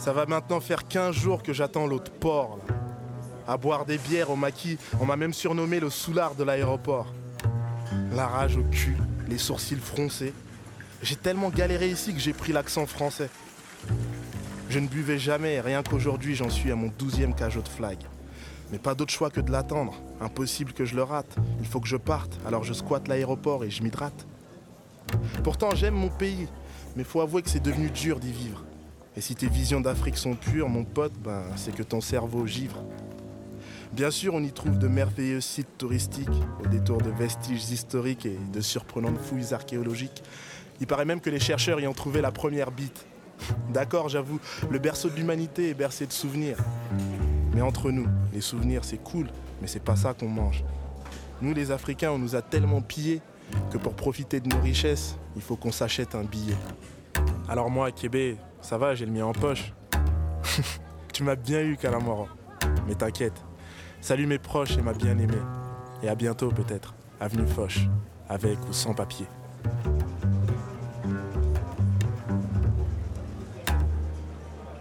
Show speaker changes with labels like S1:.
S1: Ça va maintenant faire 15 jours que j'attends l'autre port, là. À boire des bières au maquis, on m'a même surnommé le soulard de l'aéroport. La rage au cul, les sourcils froncés. J'ai tellement galéré ici que j'ai pris l'accent français. Je ne buvais jamais, rien qu'aujourd'hui j'en suis à mon 12e cajot de flag. Mais pas d'autre choix que de l'attendre. Impossible que je le rate. Il faut que je parte, alors je squatte l'aéroport et je m'hydrate. Pourtant j'aime mon pays, mais faut avouer que c'est devenu dur d'y vivre. Et si tes visions d'Afrique sont pures, mon pote, c'est que ton cerveau givre. Bien sûr, on y trouve de merveilleux sites touristiques, au détour de vestiges historiques et de surprenantes fouilles archéologiques. Il paraît même que les chercheurs y ont trouvé la première bite. D'accord, j'avoue, le berceau de l'humanité est bercé de souvenirs. Mais entre nous, les souvenirs c'est cool, mais c'est pas ça qu'on mange. Nous les Africains, on nous a tellement pillés que pour profiter de nos richesses, il faut qu'on s'achète un billet. Alors moi, Kébé, ça va, j'ai le mien en poche. Tu m'as bien eu, Kalamoro. Mais t'inquiète, salut mes proches et ma bien-aimée. Et à bientôt peut-être, avenue Foch, avec ou sans papier.